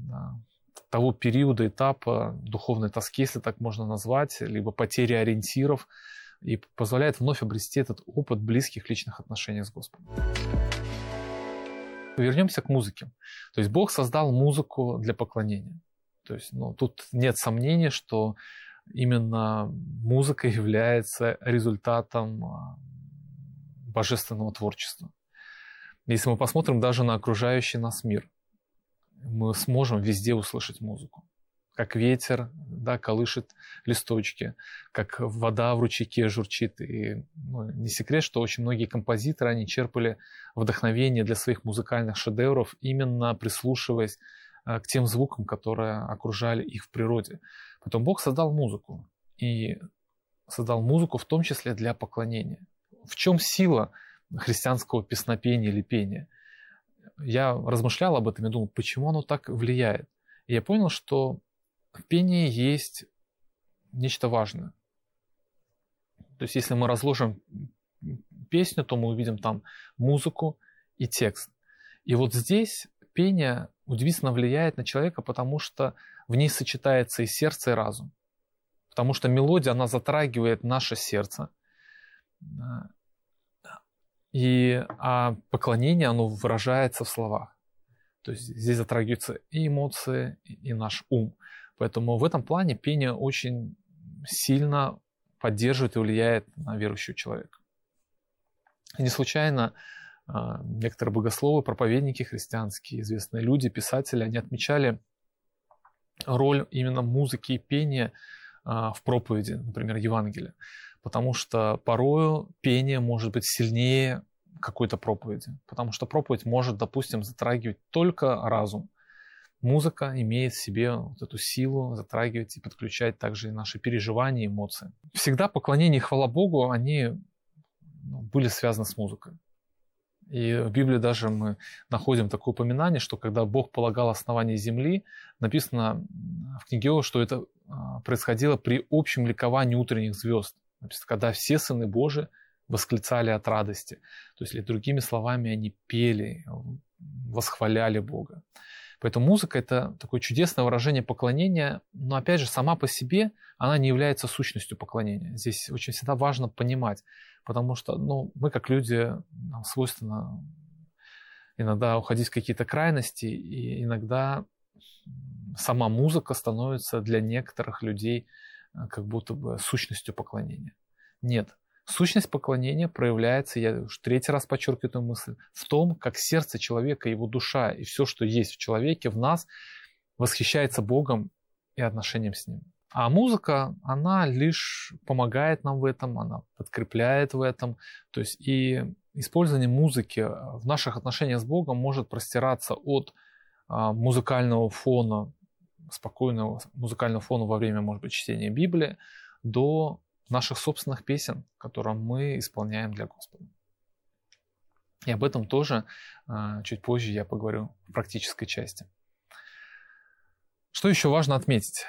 да, того периода, этапа духовной тоски, если так можно назвать, либо потери ориентиров, и позволяет вновь обрести этот опыт близких личных отношений с Господом. Вернемся к музыке. То есть Бог создал музыку для поклонения. То есть, тут нет сомнений, что именно музыка является результатом божественного творчества. Если мы посмотрим даже на окружающий нас мир, мы сможем везде услышать музыку. Как ветер, да, колышет листочки, как вода в ручейке журчит. И не секрет, что очень многие композиторы, они черпали вдохновение для своих музыкальных шедевров, именно прислушиваясь к тем звукам, которые окружали их в природе. Потом Бог создал музыку. И создал музыку в том числе для поклонения. В чем сила христианского песнопения или пения? Я размышлял об этом и думал, почему оно так влияет. И я понял, что в пении есть нечто важное. То есть, если мы разложим песню, то мы увидим там музыку и текст. И вот здесь пение удивительно влияет на человека, потому что в ней сочетается и сердце, и разум. Потому что мелодия, она затрагивает наше сердце. А поклонение, оно выражается в словах. То есть здесь затрагиваются и эмоции, и наш ум. Поэтому в этом плане пение очень сильно поддерживает и влияет на верующего человека. И не случайно некоторые богословы, проповедники христианские, известные люди, писатели, они отмечали роль именно музыки и пения в проповеди, например, Евангелия. Потому что порою пение может быть сильнее какой-то проповеди. Потому что проповедь может, допустим, затрагивать только разум. Музыка имеет в себе вот эту силу затрагивать и подключать также и наши переживания, эмоции. Всегда поклонение и хвала Богу, они были связаны с музыкой. И в Библии даже мы находим такое упоминание, что когда Бог полагал основание земли, написано в книге Иова, что это происходило при общем ликовании утренних звезд. Написано, когда все сыны Божии восклицали от радости. То есть, или другими словами, они пели, восхваляли Бога. Поэтому музыка – это такое чудесное выражение поклонения, но, опять же, сама по себе она не является сущностью поклонения. Здесь очень всегда важно понимать, потому что мы, как люди, нам свойственно иногда уходить в какие-то крайности, и иногда сама музыка становится для некоторых людей как будто бы сущностью поклонения. Нет. Сущность поклонения проявляется, я уж третий раз подчеркиваю эту мысль, в том, как сердце человека, его душа и все, что есть в человеке, в нас, восхищается Богом и отношением с Ним. А музыка, она лишь помогает нам в этом, она подкрепляет в этом. То есть и использование музыки в наших отношениях с Богом может простираться от музыкального фона, спокойного музыкального фона во время, может быть, чтения Библии, до наших собственных песен, которые мы исполняем для Господа. И об этом тоже чуть позже я поговорю в практической части. Что еще важно отметить?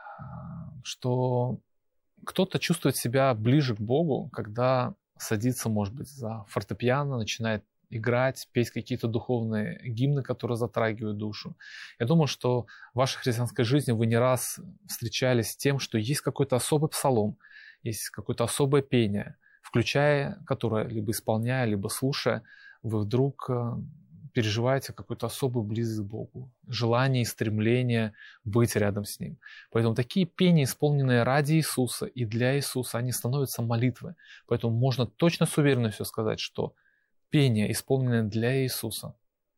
Что кто-то чувствует себя ближе к Богу, когда садится, может быть, за фортепиано, начинает играть, петь какие-то духовные гимны, которые затрагивают душу. Я думаю, что в вашей христианской жизни вы не раз встречались с тем, что есть какой-то особый псалом, есть какое-то особое пение, включая которое, либо исполняя, либо слушая, вы вдруг переживаете какую-то особую близость к Богу, желание и стремление быть рядом с Ним. Поэтому такие пения, исполненные ради Иисуса и для Иисуса, они становятся молитвой. Поэтому можно точно с уверенностью сказать, что пение, исполненное для Иисуса,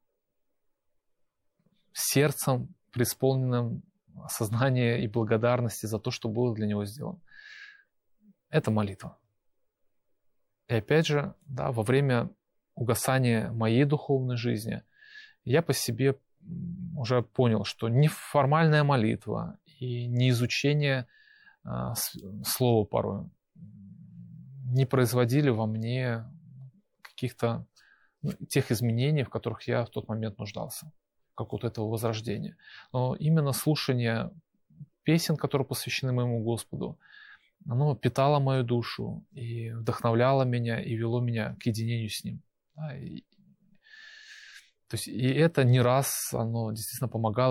сердцем, преисполненным осознания и благодарности за то, что было для Него сделано, это молитва. И опять же, во время угасания моей духовной жизни я по себе уже понял, что ни формальная молитва и ни изучение слова порой не производили во мне каких-то тех изменений, в которых я в тот момент нуждался, как вот этого возрождения. Но именно слушание песен, которые посвящены моему Господу, оно питало мою душу и вдохновляло меня и вело меня к единению с Ним. То есть, и это не раз, оно действительно помогало